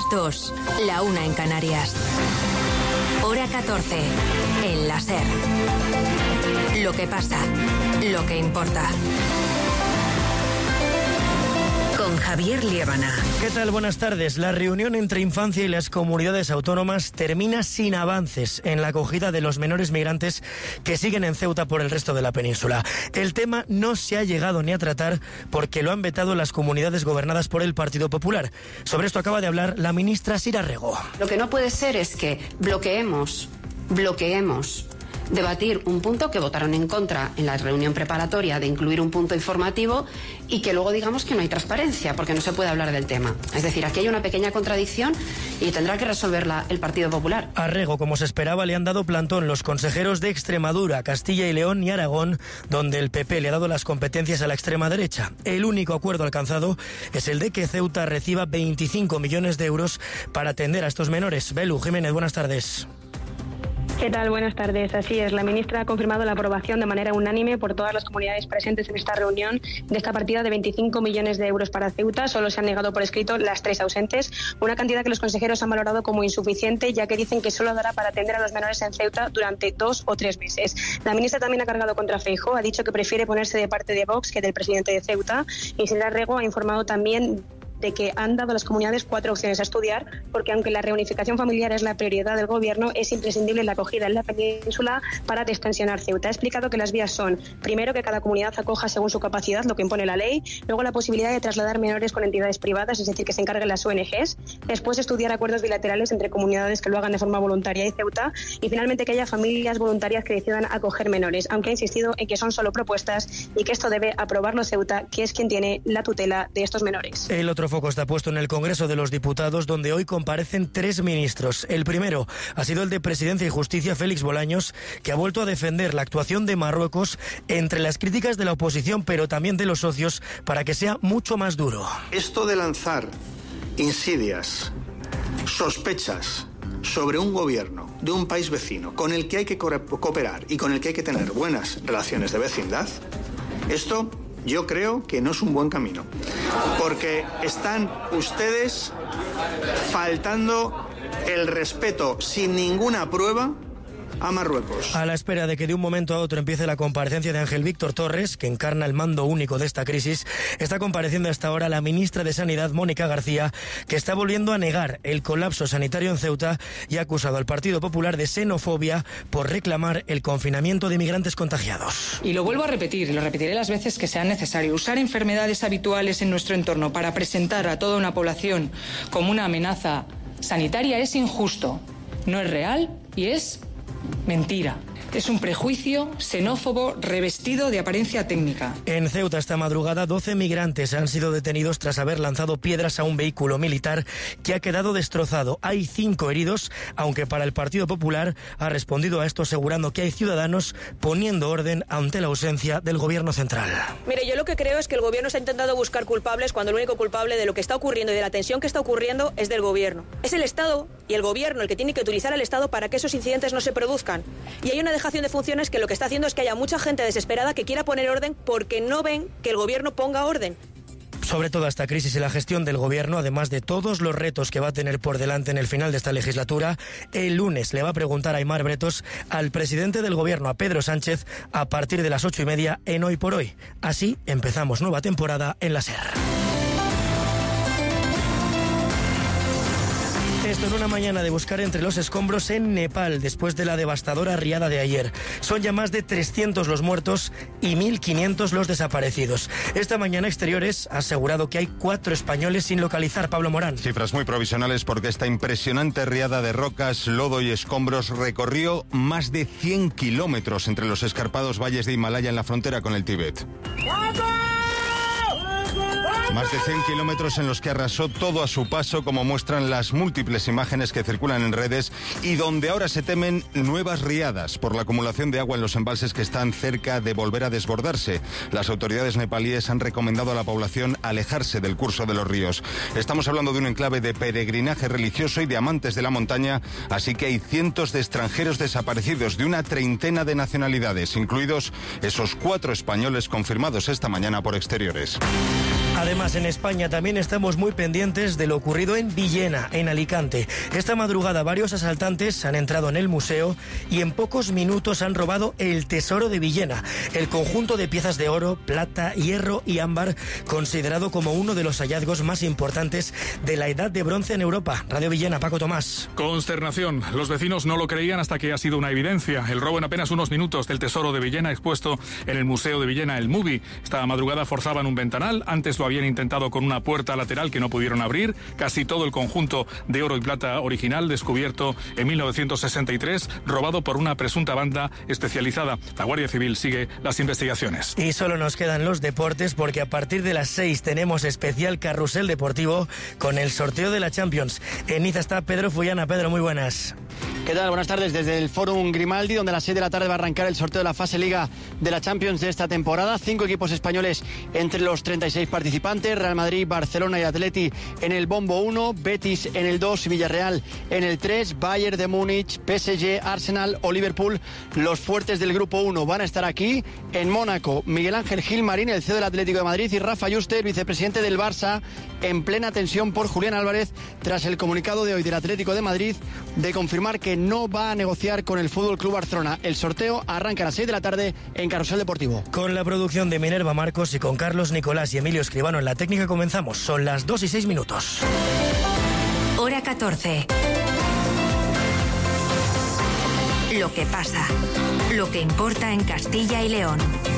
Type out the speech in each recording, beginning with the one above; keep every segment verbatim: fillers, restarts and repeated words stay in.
las dos, la una en Canarias. Hora catorce, en la SER. Lo que pasa, lo que importa. Con Javier Liébana. ¿Qué tal? Buenas tardes. La reunión entre Infancia y las comunidades autónomas termina sin avances en la acogida de los menores migrantes que siguen en Ceuta por el resto de la península. El tema no se ha llegado ni a tratar porque lo han vetado las comunidades gobernadas por el Partido Popular. Sobre esto acaba de hablar la ministra Sira Rego. Lo que no puede ser es que bloqueemos, bloqueemos debatir un punto que votaron en contra en la reunión preparatoria de incluir un punto informativo y que luego digamos que no hay transparencia porque no se puede hablar del tema. Es decir, aquí hay una pequeña contradicción y tendrá que resolverla el Partido Popular. A Rego, como se esperaba, le han dado plantón los consejeros de Extremadura, Castilla y León y Aragón, donde el P P le ha dado las competencias a la extrema derecha. El único acuerdo alcanzado es el de que Ceuta reciba veinticinco millones de euros para atender a estos menores. Belu Jiménez, buenas tardes. ¿Qué tal? Buenas tardes. Así es, la ministra ha confirmado la aprobación de manera unánime por todas las comunidades presentes en esta reunión de esta partida de veinticinco millones de euros para Ceuta. Solo se han negado por escrito las tres ausentes, una cantidad que los consejeros han valorado como insuficiente, ya que dicen que solo dará para atender a los menores en Ceuta durante dos o tres meses. La ministra también ha cargado contra Feijóo, ha dicho que prefiere ponerse de parte de Vox que del presidente de Ceuta, y Sira Rego ha informado también de que han dado a las comunidades cuatro opciones a estudiar, porque aunque la reunificación familiar es la prioridad del gobierno, es imprescindible la acogida en la península para destensionar Ceuta. Ha explicado que las vías son, primero, que cada comunidad acoja según su capacidad, lo que impone la ley, luego la posibilidad de trasladar menores con entidades privadas, es decir, que se encarguen las O N Ges, después estudiar acuerdos bilaterales entre comunidades que lo hagan de forma voluntaria y Ceuta, y finalmente que haya familias voluntarias que decidan acoger menores, aunque ha insistido en que son solo propuestas y que esto debe aprobarlo Ceuta, que es quien tiene la tutela de estos menores. El otro foco está puesto en el Congreso de los Diputados, donde hoy comparecen tres ministros. El primero ha sido el de Presidencia y Justicia, Félix Bolaños, que ha vuelto a defender la actuación de Marruecos entre las críticas de la oposición, pero también de los socios, para que sea mucho más duro. Esto de lanzar insidias, sospechas sobre un gobierno de un país vecino con el que hay que cooperar y con el que hay que tener buenas relaciones de vecindad, esto yo creo que no es un buen camino, porque están ustedes faltando el respeto sin ninguna prueba a Marruecos. A la espera de que de un momento a otro empiece la comparecencia de Ángel Víctor Torres, que encarna el mando único de esta crisis, está compareciendo hasta ahora la ministra de Sanidad, Mónica García, que está volviendo a negar el colapso sanitario en Ceuta y ha acusado al Partido Popular de xenofobia por reclamar el confinamiento de migrantes contagiados. Y lo vuelvo a repetir, y lo repetiré las veces que sea necesario, usar enfermedades habituales en nuestro entorno para presentar a toda una población como una amenaza sanitaria es injusto, no es real y es mentira. Es un prejuicio xenófobo revestido de apariencia técnica. En Ceuta esta madrugada doce migrantes han sido detenidos tras haber lanzado piedras a un vehículo militar que ha quedado destrozado. Hay cinco heridos, aunque para el Partido Popular ha respondido a esto asegurando que hay ciudadanos poniendo orden ante la ausencia del gobierno central. Mire, yo lo que creo es que el gobierno está intentando buscar culpables cuando el único culpable de lo que está ocurriendo y de la tensión que está ocurriendo es del gobierno. Es el Estado y el gobierno el que tiene que utilizar al Estado para que esos incidentes no se produzcan. Y hay una de funciones que lo que está haciendo es que haya mucha gente desesperada que quiera poner orden porque no ven que el gobierno ponga orden. Sobre toda esta crisis y la gestión del gobierno, además de todos los retos que va a tener por delante en el final de esta legislatura, el lunes le va a preguntar a Aimar Bretos al presidente del gobierno, a Pedro Sánchez, a partir de las ocho y media en Hoy por Hoy. Así empezamos nueva temporada en la SER. Esto en una mañana de buscar entre los escombros en Nepal, después de la devastadora riada de ayer. Son ya más de trescientos los muertos y mil quinientos los desaparecidos. Esta mañana Exteriores ha asegurado que hay cuatro españoles sin localizar. Pablo Morán. Cifras muy provisionales porque esta impresionante riada de rocas, lodo y escombros recorrió más de cien kilómetros entre los escarpados valles de Himalaya en la frontera con el Tíbet. Más de cien kilómetros en los que arrasó todo a su paso, como muestran las múltiples imágenes que circulan en redes, y donde ahora se temen nuevas riadas por la acumulación de agua en los embalses que están cerca de volver a desbordarse. Las autoridades nepalíes han recomendado a la población alejarse del curso de los ríos. Estamos hablando de un enclave de peregrinaje religioso y de amantes de la montaña, así que hay cientos de extranjeros desaparecidos de una treintena de nacionalidades, incluidos esos cuatro españoles confirmados esta mañana por Exteriores. Además, en España también estamos muy pendientes de lo ocurrido en Villena, en Alicante. Esta madrugada varios asaltantes han entrado en el museo y en pocos minutos han robado el tesoro de Villena, el conjunto de piezas de oro, plata, hierro y ámbar, considerado como uno de los hallazgos más importantes de la Edad de Bronce en Europa. Radio Villena, Paco Tomás. Consternación. Los vecinos no lo creían hasta que ha sido una evidencia. El robo en apenas unos minutos del tesoro de Villena expuesto en el Museo de Villena, el MUBI. Esta madrugada forzaban un ventanal, antes lo habían intentado con una puerta lateral que no pudieron abrir. Casi todo el conjunto de oro y plata original, descubierto en mil novecientos sesenta y tres, robado por una presunta banda especializada. La Guardia Civil sigue las investigaciones. Y solo nos quedan los deportes, porque a partir de las seis tenemos especial carrusel deportivo con el sorteo de la Champions. En Niza está Pedro Fullana. Pedro, muy buenas. ¿Qué tal? Buenas tardes desde el Fórum Grimaldi, donde a las seis de la tarde va a arrancar el sorteo de la fase Liga de la Champions de esta temporada. Cinco equipos españoles entre los treinta y seis participantes: Real Madrid, Barcelona y Atleti en el bombo uno, Betis en el dos y Villarreal en el tres, Bayern de Múnich, P S G, Arsenal o Liverpool. Los fuertes del grupo uno van a estar aquí. En Mónaco, Miguel Ángel Gilmarín, el C E O del Atlético de Madrid, y Rafa Yuste, el vicepresidente del Barça, en plena tensión por Julián Álvarez tras el comunicado de hoy del Atlético de Madrid de confirmar que no va a negociar con el F C Barcelona. El sorteo arranca a las seis de la tarde en Carrusel Deportivo. Con la producción de Minerva Marcos y con Carlos Nicolás y Emilio Escribano en la técnica comenzamos. Son las dos y seis minutos. Hora catorce. Lo que pasa. Lo que importa en Castilla y León.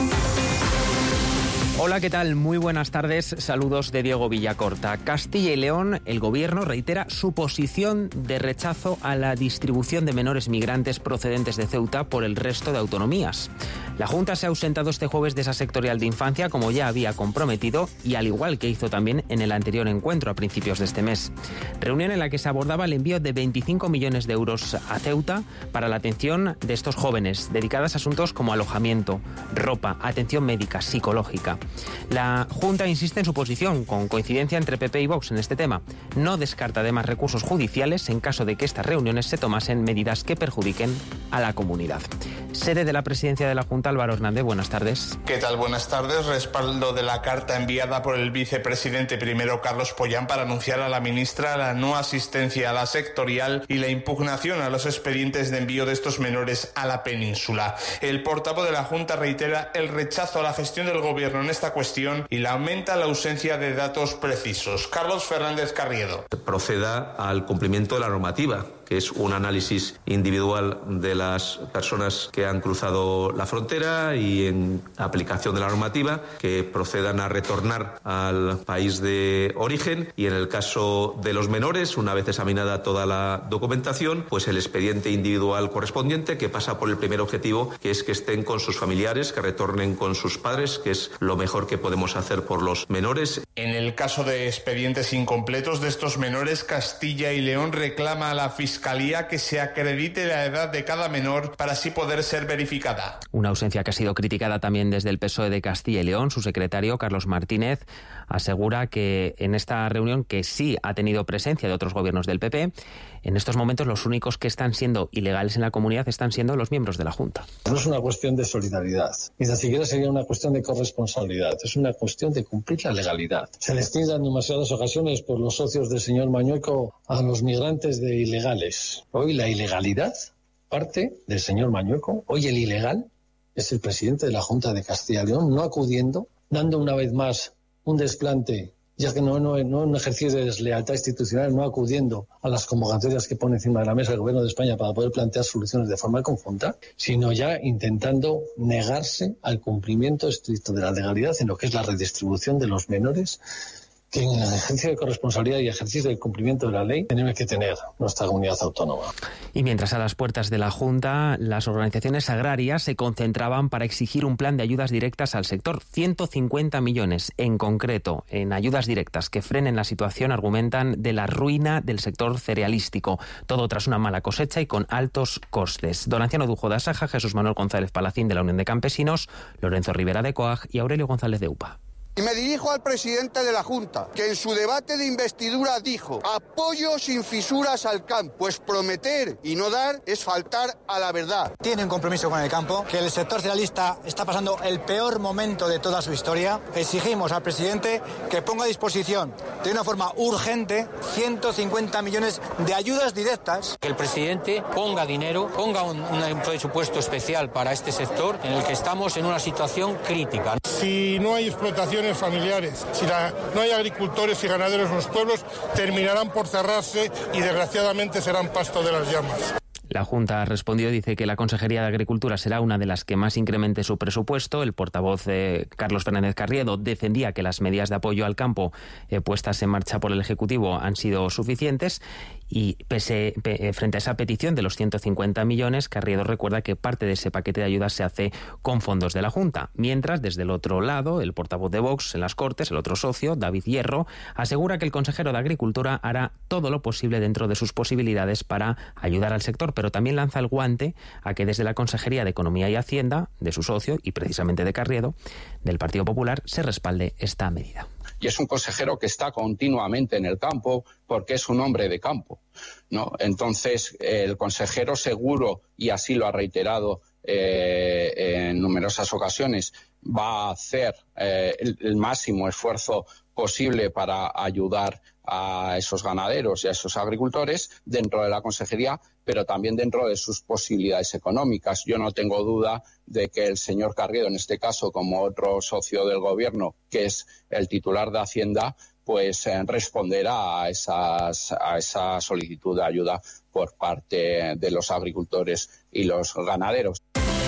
Hola, ¿qué tal? Muy buenas tardes. Saludos de Diego Villacorta. Castilla y León, el gobierno reitera su posición de rechazo a la distribución de menores migrantes procedentes de Ceuta por el resto de autonomías. La Junta se ha ausentado este jueves de esa sectorial de infancia, como ya había comprometido, y al igual que hizo también en el anterior encuentro a principios de este mes. Reunión en la que se abordaba el envío de veinticinco millones de euros a Ceuta para la atención de estos jóvenes, dedicadas a asuntos como alojamiento, ropa, atención médica, psicológica. La Junta insiste en su posición, con coincidencia entre P P y Vox en este tema. No descarta además recursos judiciales en caso de que estas reuniones se tomasen medidas que perjudiquen a la comunidad. Sede de la presidencia de la Junta, Álvaro Hernández, buenas tardes. ¿Qué tal? Buenas tardes. Respaldo de la carta enviada por el vicepresidente primero Carlos Pollán para anunciar a la ministra la no asistencia a la sectorial y la impugnación a los expedientes de envío de estos menores a la península. El portavoz de la Junta reitera el rechazo a la gestión del gobierno en esta cuestión y lamenta la ausencia de datos precisos. Carlos Fernández Carriedo. Proceda al cumplimiento de la normativa, que es un análisis individual de las personas que han cruzado la frontera y en aplicación de la normativa que procedan a retornar al país de origen, y en el caso de los menores, una vez examinada toda la documentación, pues el expediente individual correspondiente, que pasa por el primer objetivo, que es que estén con sus familiares, que retornen con sus padres, que es lo mejor que podemos hacer por los menores. En el caso de expedientes incompletos de estos menores, Castilla y León reclama a la Fiscalía que se acredite la edad de cada menor para así poder ser verificada. Una ausencia que ha sido criticada también desde el P S O E de Castilla y León. Su secretario, Carlos Martínez, asegura que en esta reunión, que sí ha tenido presencia de otros gobiernos del P P, en estos momentos los únicos que están siendo ilegales en la comunidad están siendo los miembros de la Junta. No es una cuestión de solidaridad, ni siquiera sería una cuestión de corresponsabilidad, es una cuestión de cumplir la legalidad. Se les tilda en demasiadas ocasiones por los socios del señor Mañueco a los migrantes de ilegales. Hoy la ilegalidad parte del señor Mañueco. Hoy el ilegal es el presidente de la Junta de Castilla y León, no acudiendo, dando una vez más un desplante, ya que no, no, no un ejercicio de deslealtad institucional, no acudiendo a las convocatorias que pone encima de la mesa el Gobierno de España para poder plantear soluciones de forma conjunta, sino ya intentando negarse al cumplimiento estricto de la legalidad en lo que es la redistribución de los menores, que en el ejercicio de corresponsabilidad y ejercicio del cumplimiento de la ley tenemos que tener nuestra comunidad autónoma. Y mientras a las puertas de la Junta, las organizaciones agrarias se concentraban para exigir un plan de ayudas directas al sector. ciento cincuenta millones en concreto en ayudas directas que frenen la situación, argumentan, de la ruina del sector cerealístico. Todo tras una mala cosecha y con altos costes. Don Anciano Dujo de Asaja, Jesús Manuel González Palacín de la Unión de Campesinos, Lorenzo Rivera de COAG y Aurelio González de UPA. Y me dirijo al presidente de la Junta, que en su debate de investidura dijo: apoyo sin fisuras al campo. Pues prometer y no dar es faltar a la verdad. Tiene un compromiso con el campo, que el sector cerealista está pasando el peor momento de toda su historia. Exigimos al presidente que ponga a disposición de una forma urgente ciento cincuenta millones de ayudas directas. Que el presidente ponga dinero, ponga un, un presupuesto especial para este sector en el que estamos en una situación crítica. Si no hay explotaciones familiares, si la, no hay agricultores y ganaderos en los pueblos, terminarán por cerrarse y desgraciadamente serán pasto de las llamas. La Junta ha respondido, dice que la Consejería de Agricultura será una de las que más incremente su presupuesto. El portavoz eh, Carlos Fernández Carriedo defendía que las medidas de apoyo al campo eh, puestas en marcha por el Ejecutivo han sido suficientes. Y pese, pe, frente a esa petición de los ciento cincuenta millones, Carriedo recuerda que parte de ese paquete de ayudas se hace con fondos de la Junta. Mientras, desde el otro lado, el portavoz de Vox en las Cortes, el otro socio, David Hierro, asegura que el consejero de Agricultura hará todo lo posible dentro de sus posibilidades para ayudar al sector, pero también lanza el guante a que desde la Consejería de Economía y Hacienda, de su socio y precisamente de Carriedo, del Partido Popular, se respalde esta medida. Y es un consejero que está continuamente en el campo porque es un hombre de campo, ¿no? Entonces, el consejero seguro, y así lo ha reiterado eh, en numerosas ocasiones, va a hacer eh, el, el máximo esfuerzo posible para ayudar a esos ganaderos y a esos agricultores dentro de la consejería, pero también dentro de sus posibilidades económicas. Yo no tengo duda de que el señor Carriedo, en este caso, como otro socio del gobierno, que es el titular de Hacienda, pues eh, responderá a, esas, a esa solicitud de ayuda por parte de los agricultores y los ganaderos.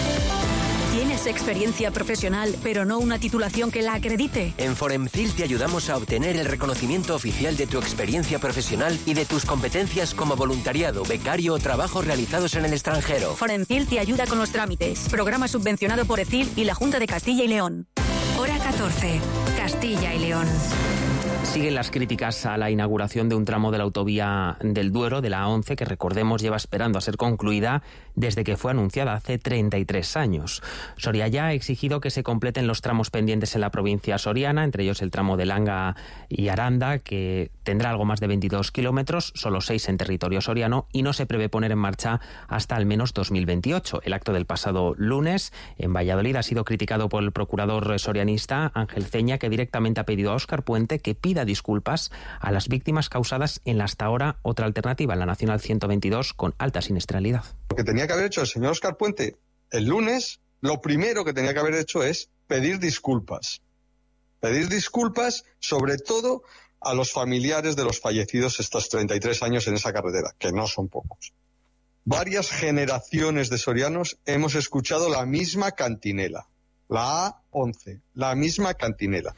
¿Tienes experiencia profesional, pero no una titulación que la acredite? En Foremcil te ayudamos a obtener el reconocimiento oficial de tu experiencia profesional y de tus competencias como voluntariado, becario o trabajos realizados en el extranjero. Foremcil te ayuda con los trámites. Programa subvencionado por ECIL y la Junta de Castilla y León. Hora catorce. Castilla y León. Siguen las críticas a la inauguración de un tramo de la autovía del Duero, de la A once, que recordemos lleva esperando a ser concluida desde que fue anunciada hace treinta y tres años. Soria ya ha exigido que se completen los tramos pendientes en la provincia soriana, entre ellos el tramo de Langa y Aranda, que tendrá algo más de veintidós kilómetros, solo seis en territorio soriano, y no se prevé poner en marcha hasta al menos dos mil veintiocho. El acto del pasado lunes en Valladolid ha sido criticado por el procurador sorianista Ángel Ceña, que directamente ha pedido a Óscar Puente que pida disculpas a las víctimas causadas en la hasta ahora otra alternativa, en la Nacional ciento veintidós, con alta siniestralidad. Lo que tenía que haber hecho el señor Óscar Puente el lunes, lo primero que tenía que haber hecho es pedir disculpas. Pedir disculpas sobre todo a los familiares de los fallecidos estos treinta y tres años en esa carretera, que no son pocos. Varias generaciones de sorianos hemos escuchado la misma cantinela, la A once, la misma cantinela.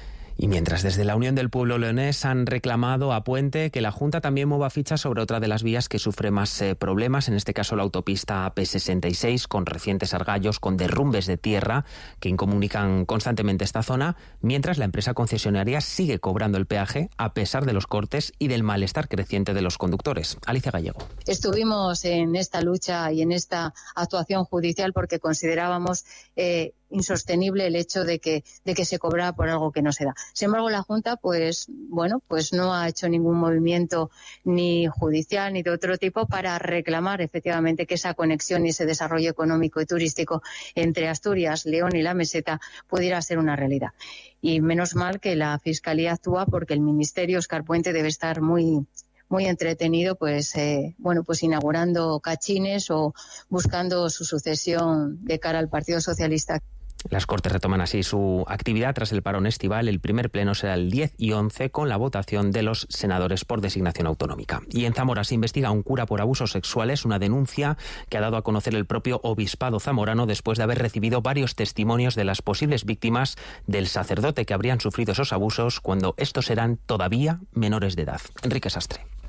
Y mientras desde la Unión del Pueblo Leonés han reclamado a Puente que la Junta también mueva ficha sobre otra de las vías que sufre más eh, problemas, en este caso la autopista A P sesenta y seis, con recientes argallos, con derrumbes de tierra que incomunican constantemente esta zona, mientras la empresa concesionaria sigue cobrando el peaje a pesar de los cortes y del malestar creciente de los conductores. Alicia Gallego. Estuvimos en esta lucha y en esta actuación judicial porque considerábamos eh, insostenible el hecho de que de que se cobrara por algo que no se da. Sin embargo, la Junta, pues bueno, pues no ha hecho ningún movimiento ni judicial ni de otro tipo para reclamar efectivamente que esa conexión y ese desarrollo económico y turístico entre Asturias, León y la Meseta pudiera ser una realidad. Y menos mal que la Fiscalía actúa, porque el Ministerio, Óscar Puente, debe estar muy muy entretenido, pues eh, bueno, pues inaugurando cachines o buscando su sucesión de cara al Partido Socialista. Las Cortes retoman así su actividad tras el parón estival. El primer pleno será el diez y once, con la votación de los senadores por designación autonómica. Y en Zamora se investiga a un cura por abusos sexuales, una denuncia que ha dado a conocer el propio obispado zamorano después de haber recibido varios testimonios de las posibles víctimas del sacerdote que habrían sufrido esos abusos cuando estos eran todavía menores de edad. Enrique Sastre.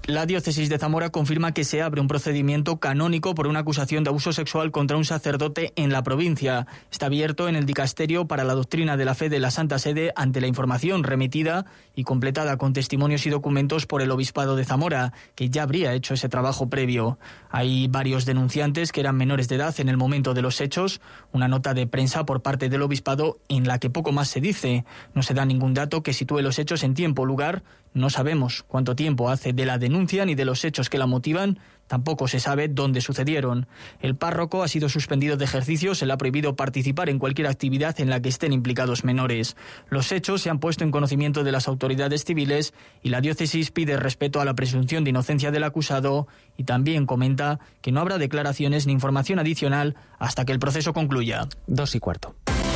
La diócesis de Zamora confirma que se abre un procedimiento canónico por una acusación de abuso sexual contra un sacerdote en la provincia. Está abierto en el Dicasterio para la Doctrina de la Fe de la Santa Sede ante la información remitida y completada con testimonios y documentos por el Obispado de Zamora, que ya habría hecho ese trabajo previo. Hay varios denunciantes que eran menores de edad en el momento de los hechos. Una nota de prensa por parte del Obispado en la que poco más se dice. No se da ningún dato que sitúe los hechos en tiempo o lugar. No sabemos cuánto tiempo hace de la denuncia ni de los hechos que la motivan. Tampoco se sabe dónde sucedieron. El párroco ha sido suspendido de ejercicio, se le ha prohibido participar en cualquier actividad en la que estén implicados menores. Los hechos se han puesto en conocimiento de las autoridades civiles y la diócesis pide respeto a la presunción de inocencia del acusado y también comenta que no habrá declaraciones ni información adicional hasta que el proceso concluya. Dos y cuarto.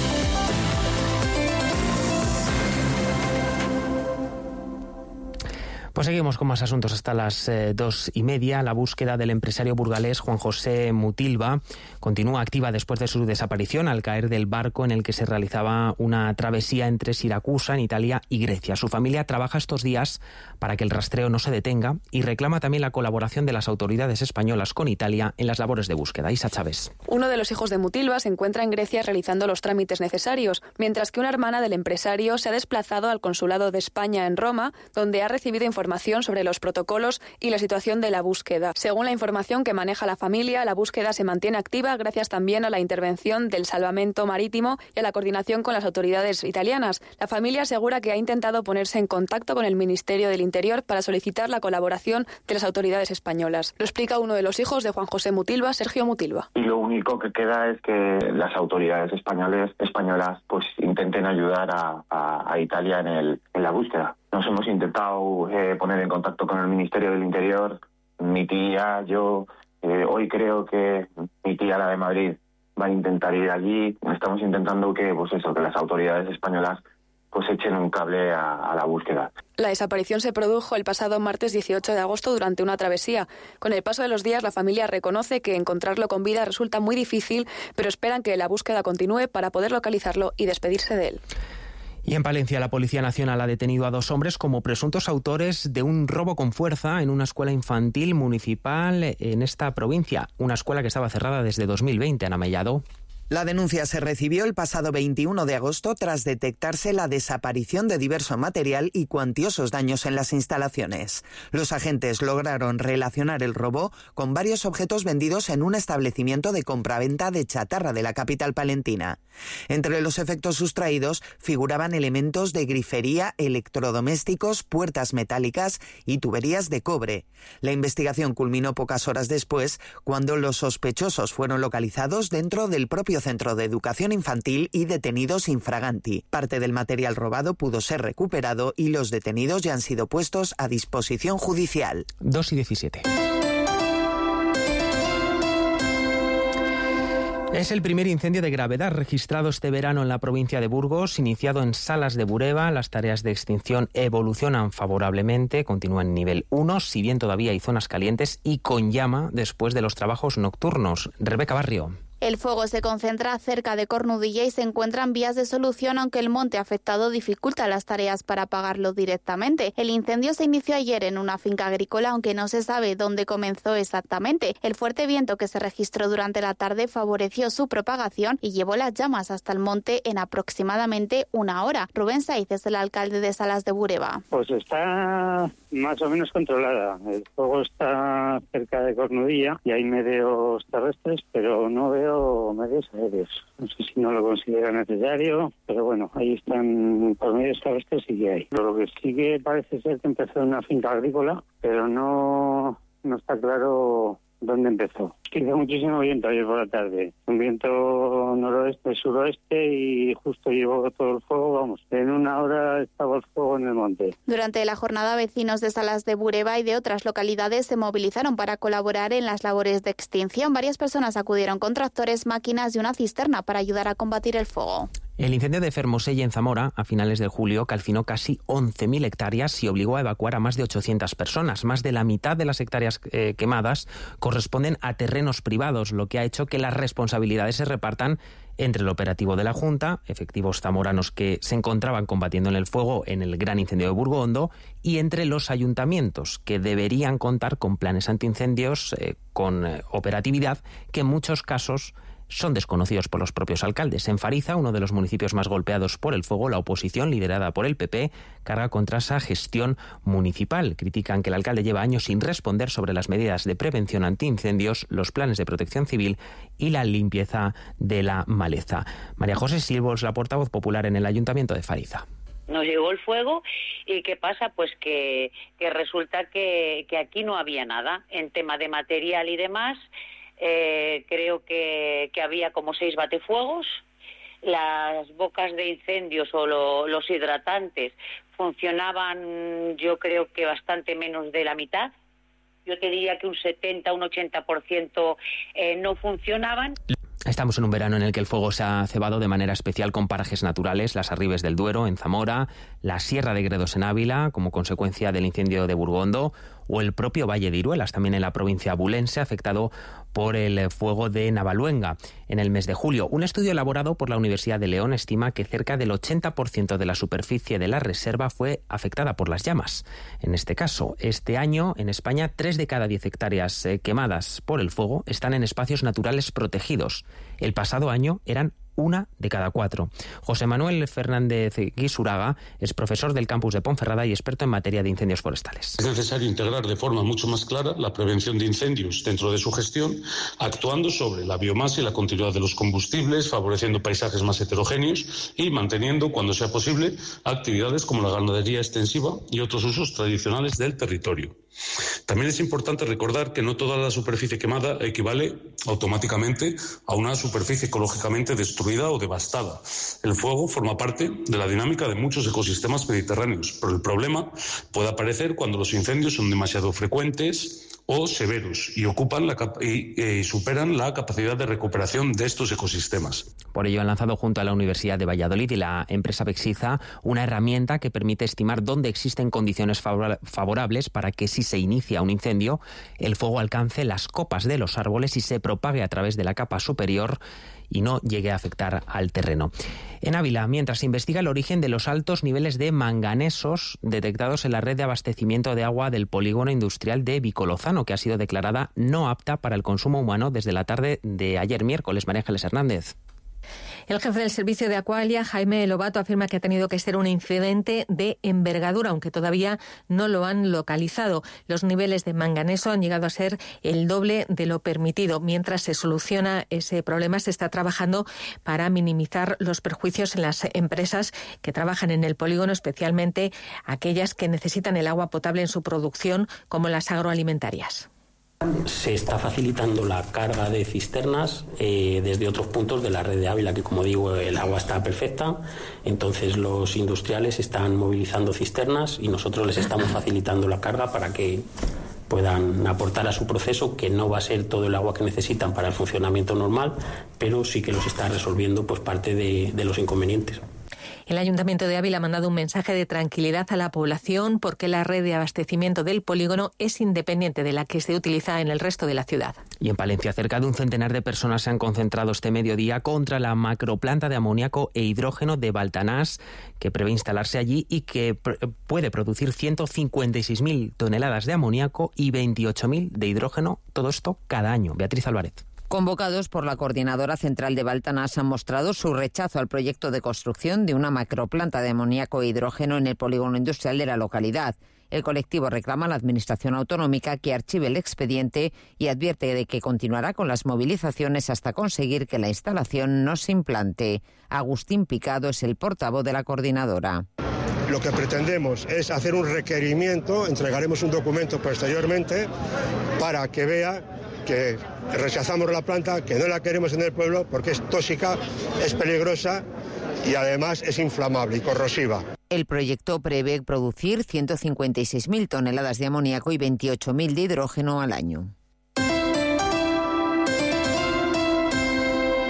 Pues seguimos con más asuntos hasta las eh, dos y media. La búsqueda del empresario burgalés Juan José Mutilva continúa activa después de su desaparición al caer del barco en el que se realizaba una travesía entre Siracusa, en Italia, y Grecia. Su familia trabaja estos días para que el rastreo no se detenga y reclama también la colaboración de las autoridades españolas con Italia en las labores de búsqueda. Isa Chávez. Uno de los hijos de Mutilva se encuentra en Grecia realizando los trámites necesarios, mientras que una hermana del empresario se ha desplazado al Consulado de España en Roma, donde ha recibido información información sobre los protocolos y la situación de la búsqueda. Según la información que maneja la familia, la búsqueda se mantiene activa gracias también a la intervención del Salvamento Marítimo y a la coordinación con las autoridades italianas. La familia asegura que ha intentado ponerse en contacto con el Ministerio del Interior para solicitar la colaboración de las autoridades españolas. Lo explica uno de los hijos de Juan José Mutilva, Sergio Mutilva. Y lo único que queda es que las autoridades españoles, españolas pues intenten ayudar a, a, a Italia en, el, en la búsqueda. Nos hemos intentado eh, poner en contacto con el Ministerio del Interior. Mi tía, yo, eh, hoy creo que mi tía, la de Madrid, va a intentar ir allí. Estamos intentando que, pues eso, que las autoridades españolas pues echen un cable a, a la búsqueda. La desaparición se produjo el pasado martes dieciocho de agosto durante una travesía. Con el paso de los días, la familia reconoce que encontrarlo con vida resulta muy difícil, pero esperan que la búsqueda continúe para poder localizarlo y despedirse de él. Y en Palencia, la Policía Nacional ha detenido a dos hombres como presuntos autores de un robo con fuerza en una escuela infantil municipal en esta provincia. Una escuela que estaba cerrada desde dos mil veinte, Ana Mellado. La denuncia se recibió el pasado veintiuno de agosto tras detectarse la desaparición de diverso material y cuantiosos daños en las instalaciones. Los agentes lograron relacionar el robo con varios objetos vendidos en un establecimiento de compraventa de chatarra de la capital palentina. Entre los efectos sustraídos figuraban elementos de grifería, electrodomésticos, puertas metálicas y tuberías de cobre. La investigación culminó pocas horas después, cuando los sospechosos fueron localizados dentro del propio Centro de Educación Infantil y detenidos infraganti. Parte del material robado pudo ser recuperado y los detenidos ya han sido puestos a disposición judicial. dos y diecisiete. Es el primer incendio de gravedad registrado este verano en la provincia de Burgos, iniciado en Salas de Bureba. Las tareas de extinción evolucionan favorablemente, continúan en nivel uno, si bien todavía hay zonas calientes y con llama después de los trabajos nocturnos. Rebeca Barrio. El fuego se concentra cerca de Cornudilla y se encuentran vías de solución, aunque el monte afectado dificulta las tareas para apagarlo directamente. El incendio se inició ayer en una finca agrícola, aunque no se sabe dónde comenzó exactamente. El fuerte viento que se registró durante la tarde favoreció su propagación y llevó las llamas hasta el monte en aproximadamente una hora. Rubén Saiz es el alcalde de Salas de Bureba. Pues está más o menos controlada. El fuego está cerca de Cornudilla y hay medios terrestres, pero no veo medios aéreos. No sé si no lo considera necesario, pero bueno, ahí están por medios terrestres sí que hay. Lo que sí que parece ser que empezó en una finca agrícola, pero no, no está claro dónde empezó. Hizo muchísimo viento ayer por la tarde, un viento noroeste, suroeste y justo llevó todo el fuego, vamos, en una hora estaba el fuego en el monte. Durante la jornada, vecinos de Salas de Bureba y de otras localidades se movilizaron para colaborar en las labores de extinción. Varias personas acudieron con tractores, máquinas y una cisterna para ayudar a combatir el fuego. El incendio de Fermoselle en Zamora, a finales de julio, calcinó casi once mil hectáreas y obligó a evacuar a más de ochocientas personas. Más de la mitad de las hectáreas eh, quemadas corresponden a terrenos privados, lo que ha hecho que las responsabilidades se repartan entre el operativo de la Junta, efectivos zamoranos que se encontraban combatiendo en el fuego en el gran incendio de Burgondo, y entre los ayuntamientos, que deberían contar con planes antiincendios eh, con eh, operatividad que en muchos casos son desconocidos por los propios alcaldes. En Fariza, uno de los municipios más golpeados por el fuego, la oposición, liderada por el P P, carga contra esa gestión municipal. Critican que el alcalde lleva años sin responder sobre las medidas de prevención antiincendios, los planes de protección civil y la limpieza de la maleza. María José Silvos, la portavoz popular en el Ayuntamiento de Fariza. Nos llegó el fuego y ¿qué pasa? Pues que, que resulta que, que aquí no había nada en tema de material y demás. Eh, creo que, que había como seis batefuegos, las bocas de incendios o lo, los hidratantes funcionaban, yo creo que bastante menos de la mitad. Yo te diría que un setenta, un ochenta por ciento eh, no funcionaban. Estamos en un verano en el que el fuego se ha cebado de manera especial con parajes naturales, las Arribes del Duero en Zamora, la Sierra de Gredos en Ávila, como consecuencia del incendio de Burgondo, o el propio Valle de Iruelas, también en la provincia abulense, afectado por el fuego de Navaluenga en el mes de julio. Un estudio elaborado por la Universidad de León estima que cerca del ochenta por ciento de la superficie de la reserva fue afectada por las llamas. En este caso, este año en España, tres de cada diez hectáreas eh, quemadas por el fuego están en espacios naturales protegidos. El pasado año eran una de cada cuatro. José Manuel Fernández Guisuraga es profesor del campus de Ponferrada y experto en materia de incendios forestales. Es necesario integrar de forma mucho más clara la prevención de incendios dentro de su gestión, actuando sobre la biomasa y la continuidad de los combustibles, favoreciendo paisajes más heterogéneos y manteniendo, cuando sea posible, actividades como la ganadería extensiva y otros usos tradicionales del territorio. También es importante recordar que no toda la superficie quemada equivale automáticamente a una superficie ecológicamente destruida o devastada. El fuego forma parte de la dinámica de muchos ecosistemas mediterráneos, pero el problema puede aparecer cuando los incendios son demasiado frecuentes o severos y ocupan la cap- y, y superan la capacidad de recuperación de estos ecosistemas. Por ello han lanzado junto a la Universidad de Valladolid y la empresa Bexiza una herramienta que permite estimar dónde existen condiciones favor- favorables para que si se inicia un incendio, el fuego alcance las copas de los árboles y se propague a través de la capa superior y no llegue a afectar al terreno. En Ávila, mientras se investiga el origen de los altos niveles de manganesos detectados en la red de abastecimiento de agua del polígono industrial de Vicolozano, que ha sido declarada no apta para el consumo humano desde la tarde de ayer miércoles. María Ángeles Hernández. El jefe del servicio de Aqualia, Jaime Lobato, afirma que ha tenido que ser un incidente de envergadura, aunque todavía no lo han localizado. Los niveles de manganeso han llegado a ser el doble de lo permitido. Mientras se soluciona ese problema, se está trabajando para minimizar los perjuicios en las empresas que trabajan en el polígono, especialmente aquellas que necesitan el agua potable en su producción, como las agroalimentarias. Se está facilitando la carga de cisternas eh, desde otros puntos de la red de Ávila, que como digo, el agua está perfecta, entonces los industriales están movilizando cisternas y nosotros les estamos facilitando la carga para que puedan aportar a su proceso, que no va a ser todo el agua que necesitan para el funcionamiento normal, pero sí que los está resolviendo pues parte de, de los inconvenientes. El Ayuntamiento de Ávila ha mandado un mensaje de tranquilidad a la población porque la red de abastecimiento del polígono es independiente de la que se utiliza en el resto de la ciudad. Y en Palencia, cerca de un centenar de personas se han concentrado este mediodía contra la macroplanta de amoníaco e hidrógeno de Baltanás, que prevé instalarse allí y que pr- puede producir ciento cincuenta y seis mil toneladas de amoníaco y veintiocho mil de hidrógeno, todo esto cada año. Beatriz Álvarez. Convocados por la Coordinadora Central de Baltanás, han mostrado su rechazo al proyecto de construcción de una macroplanta de amoníaco e hidrógeno en el polígono industrial de la localidad. El colectivo reclama a la Administración autonómica que archive el expediente y advierte de que continuará con las movilizaciones hasta conseguir que la instalación no se implante. Agustín Picado es el portavoz de la coordinadora. Lo que pretendemos es hacer un requerimiento, entregaremos un documento posteriormente para que vea que rechazamos la planta, que no la queremos en el pueblo porque es tóxica, es peligrosa y además es inflamable y corrosiva. El proyecto prevé producir ciento cincuenta y seis mil toneladas de amoníaco y veintiocho mil de hidrógeno al año.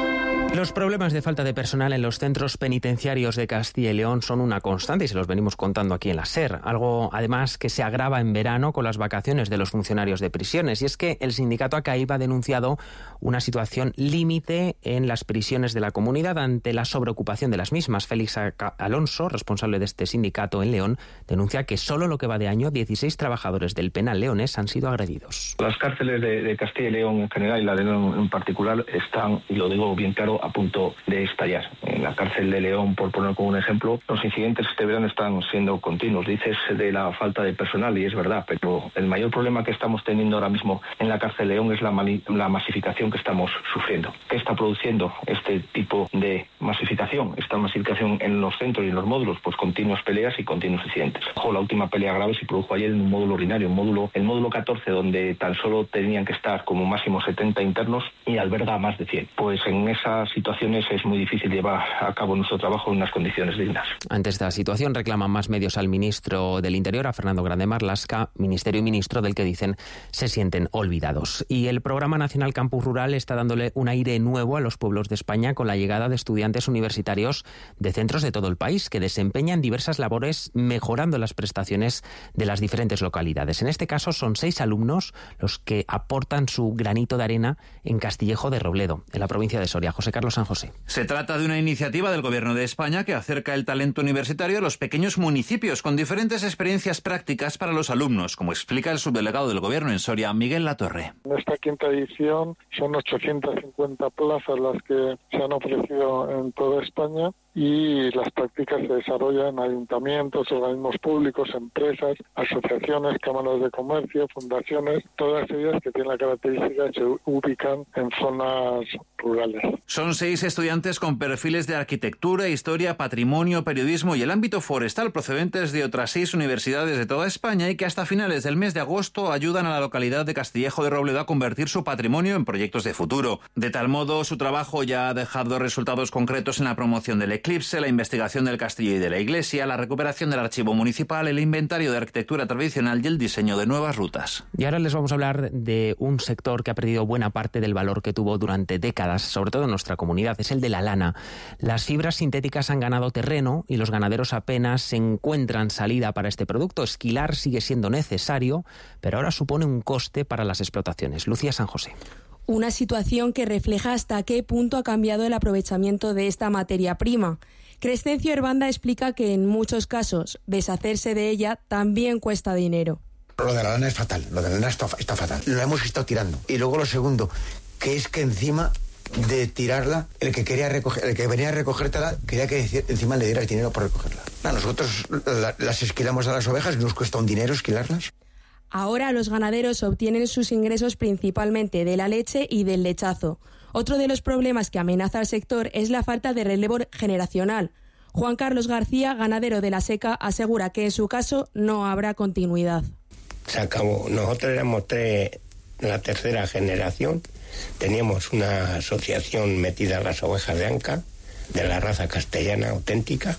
Los problemas de falta de personal en los centros penitenciarios de Castilla y León son una constante y se los venimos contando aquí en la SER. Algo, además, que se agrava en verano con las vacaciones de los funcionarios de prisiones. Y es que el sindicato ACAIB ha denunciado una situación límite en las prisiones de la comunidad ante la sobreocupación de las mismas. Félix Alonso, responsable de este sindicato en León, denuncia que solo lo que va de año, dieciséis trabajadores del penal leonés han sido agredidos. Las cárceles de, de Castilla y León en general y la de León en particular están, y lo digo bien claro, a punto de estallar. En la cárcel de León, por poner como un ejemplo, los incidentes este verano están siendo continuos. Dices de la falta de personal y es verdad, pero el mayor problema que estamos teniendo ahora mismo en la cárcel de León es la, la masificación que estamos sufriendo. ¿Qué está produciendo este tipo de masificación? Esta masificación en los centros y en los módulos, pues continuas peleas y continuos incidentes. Ojo, la última pelea grave se produjo ayer en un módulo ordinario, un módulo, el módulo catorce, donde tan solo tenían que estar como máximo setenta internos y alberga más de cien. Pues en esas situaciones es muy difícil llevar a cabo nuestro trabajo en unas condiciones dignas. Ante esta situación reclaman más medios al ministro del Interior, a Fernando Grande Marlaska, ministerio y ministro del que dicen se sienten olvidados. Y el Programa Nacional Campus Rural está dándole un aire nuevo a los pueblos de España con la llegada de estudiantes universitarios de centros de todo el país que desempeñan diversas labores mejorando las prestaciones de las diferentes localidades. En este caso son seis alumnos los que aportan su granito de arena en Castillejo de Robledo, en la provincia de Soria. José Carlos San José. Se trata de una iniciativa del Gobierno de España que acerca el talento universitario a los pequeños municipios con diferentes experiencias prácticas para los alumnos, como explica el subdelegado del Gobierno en Soria, Miguel Latorre. En esta quinta edición son ochocientas cincuenta plazas las que se han ofrecido en toda España y las prácticas se desarrollan en ayuntamientos, organismos públicos, empresas, asociaciones, cámaras de comercio, fundaciones, todas ellas que tienen la característica de que se ubican en zonas rurales. Son seis estudiantes con perfiles de arquitectura, historia, patrimonio, periodismo y el ámbito forestal procedentes de otras seis universidades de toda España y que hasta finales del mes de agosto ayudan a la localidad de Castillejo de Robledo a convertir su patrimonio en proyectos de futuro. De tal modo, su trabajo ya ha dejado resultados concretos en la promoción del eclipse, la investigación del castillo y de la iglesia, la recuperación del archivo municipal, el inventario de arquitectura tradicional y el diseño de nuevas rutas. Y ahora les vamos a hablar de un sector que ha perdido buena parte del valor que tuvo durante décadas, sobre todo en nuestra comunidad, es el de la lana. Las fibras sintéticas han ganado terreno y los ganaderos apenas se encuentran salida para este producto. Esquilar sigue siendo necesario, pero ahora supone un coste para las explotaciones. Lucía San José. Una situación que refleja hasta qué punto ha cambiado el aprovechamiento de esta materia prima. Crescencio Herbanda explica que en muchos casos deshacerse de ella también cuesta dinero. Lo de la lana es fatal, lo de la lana está, está fatal. Lo hemos estado tirando. Y luego lo segundo, que es que encima de tirarla, el que quería recoger, el que venía a recogértela, quería que encima le diera el dinero por recogerla. No, nosotros la, las esquilamos a las ovejas, que nos cuesta un dinero esquilarlas. Ahora los ganaderos obtienen sus ingresos principalmente de la leche y del lechazo. Otro de los problemas que amenaza al sector es la falta de relevo generacional. Juan Carlos García, ganadero de La Seca, asegura que en su caso no habrá continuidad. Se acabó. Nosotros éramos tres, la tercera generación. Teníamos una asociación metida en las ovejas de Anca, de la raza castellana auténtica,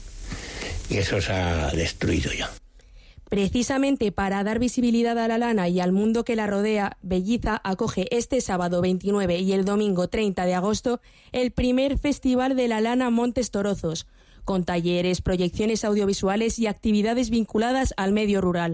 y eso se ha destruido ya. Precisamente para dar visibilidad a la lana y al mundo que la rodea, Belliza acoge este sábado veintinueve y el domingo treinta de agosto el primer Festival de la Lana Montes Torozos, con talleres, proyecciones audiovisuales y actividades vinculadas al medio rural.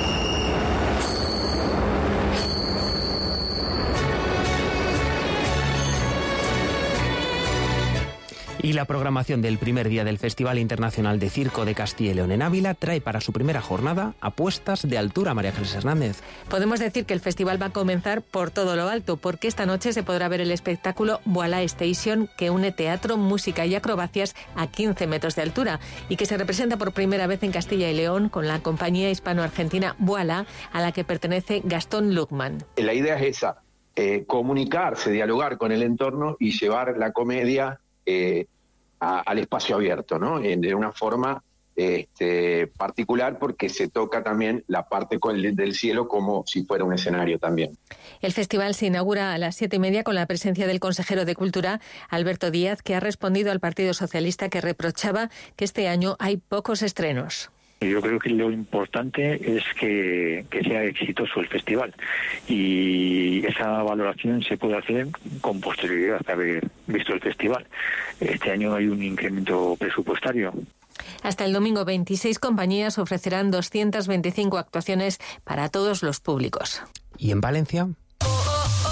Y la programación del primer día del Festival Internacional de Circo de Castilla y León en Ávila trae para su primera jornada apuestas de altura, María Ángeles Hernández. Podemos decir que el festival va a comenzar por todo lo alto, porque esta noche se podrá ver el espectáculo Voilà Station, que une teatro, música y acrobacias a quince metros de altura y que se representa por primera vez en Castilla y León con la compañía hispano-argentina Voilà, a la que pertenece Gastón Luckman. La idea es esa, eh, comunicarse, dialogar con el entorno y llevar la comedia Eh, a, al espacio abierto, ¿no? Eh, de una forma este, particular, porque se toca también la parte del cielo como si fuera un escenario también. El festival se inaugura a las siete y media con la presencia del consejero de Cultura, Alberto Díaz, que ha respondido al Partido Socialista, que reprochaba que este año hay pocos estrenos. Yo creo que lo importante es que, que sea exitoso el festival y esa valoración se puede hacer con posterioridad a haber visto el festival. Este año hay un incremento presupuestario. Hasta el domingo, veintiséis compañías ofrecerán doscientas veinticinco actuaciones para todos los públicos. ¿Y en Valencia?